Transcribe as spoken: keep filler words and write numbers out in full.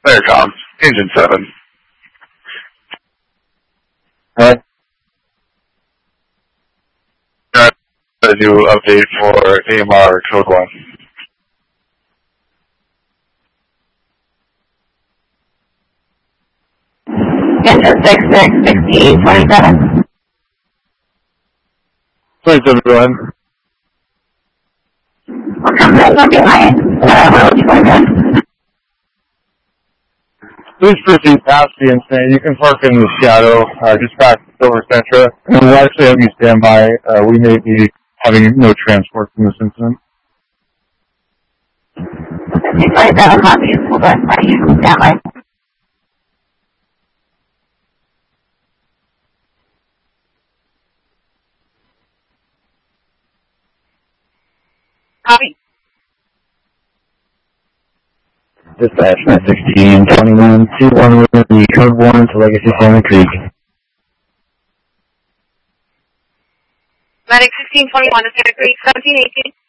Claricom, Engine seven. What? Uh, a new update for A M R Code one. Engine six six, sixty-eight twenty-seven. twenty-seven, go ahead. What comes in from behind? Uh, what else you want to do? Please proceed past the incident. You can park in the shadow, uh, just past Silver Centra, and we'll actually have you stand by. Uh, we may be having no transport from this incident. twenty-seven copies. Hold on. Are you stand by? Copy. Dispatch nine sixteen twenty-one two one with the code one to Legacy Salmon Creek. Medic sixteen twenty-one to Santa Creek, seventeen eighteen.